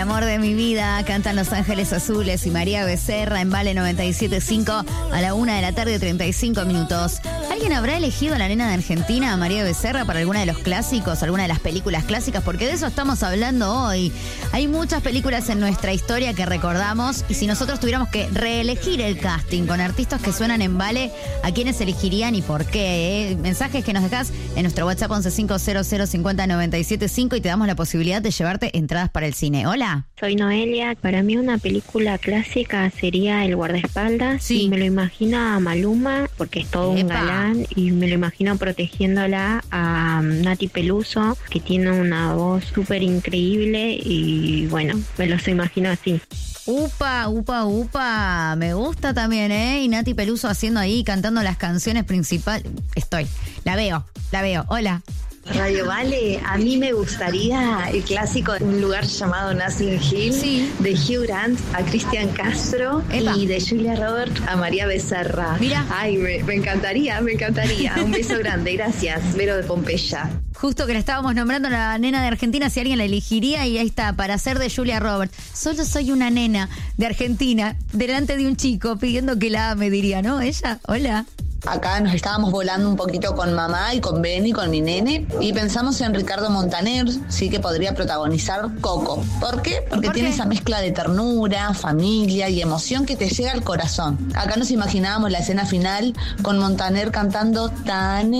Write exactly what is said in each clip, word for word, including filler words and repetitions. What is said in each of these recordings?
Amor de mi vida, cantan Los Ángeles Azules y María Becerra en Vale noventa y siete punto cinco a la una de la tarde, treinta y cinco minutos. ¿Alguien habrá elegido a la nena de Argentina, a María Becerra, para alguna de los clásicos, alguna de las películas clásicas? Porque de eso estamos hablando hoy. Hay muchas películas en nuestra historia que recordamos, y si nosotros tuviéramos que reelegir el casting con artistas que suenan en Vale, ¿a quiénes elegirían y por qué? ¿Eh? Mensajes que nos dejás en nuestro WhatsApp once cinco cero cero cincuenta noventa y siete cinco y te damos la posibilidad de llevarte entradas para el cine. Hola. Soy Noelia. Para mí una película clásica sería El guardaespaldas. Sí. Y me lo imagino a Maluma, porque es todo Epa. un galán, y me lo imagino protegiéndola a Nati Peluso, que tiene una voz súper increíble, y bueno, me los imagino así. Upa, upa, upa. Me gusta también, ¿eh? Y Nati Peluso haciendo ahí, cantando las canciones principales. Estoy. La veo, la veo. Hola. Radio Vale, a mí me gustaría el clásico Un lugar llamado Nothing Hill, Sí. de Hugh Grant a Cristian Castro. Epa. Y de Julia Roberts a María Becerra. Mira. Ay, me, me encantaría, me encantaría. Un beso grande, gracias. Vero de Pompeya. Justo que la estábamos nombrando, la nena de Argentina, si alguien la elegiría, y ahí está, para ser de Julia Roberts. Solo soy una nena de Argentina, delante de un chico, pidiendo que la ame, diría, ¿no? Ella, hola. Acá nos estábamos volando un poquito con mamá y con Benny, con mi nene, y pensamos en Ricardo Montaner, sí, que podría protagonizar Coco. ¿Por qué? Porque ¿Por tiene qué? esa mezcla de ternura, familia y emoción que te llega al corazón. Acá nos imaginábamos la escena final con Montaner cantando Tan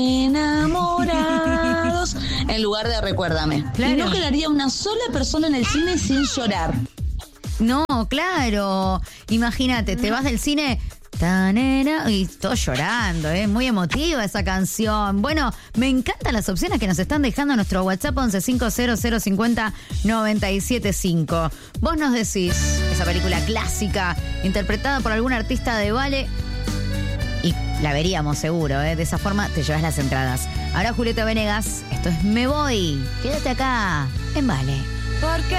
enamorados en lugar de Recuérdame. Claro. Y no quedaría una sola persona en el cine sin llorar. No, claro. Imagínate, te vas del cine... Tan nena, y todo llorando, ¿eh? Muy emotiva esa canción. Bueno, me encantan las opciones que nos están dejando en nuestro WhatsApp once cinco cero cero cincuenta noventa y siete cinco. Vos nos decís, esa película clásica, interpretada por algún artista de Vale, y la veríamos seguro, ¿eh? De esa forma te llevas las entradas. Ahora Julieta Venegas, esto es Me Voy. Quédate acá, en Vale. ¿Por qué?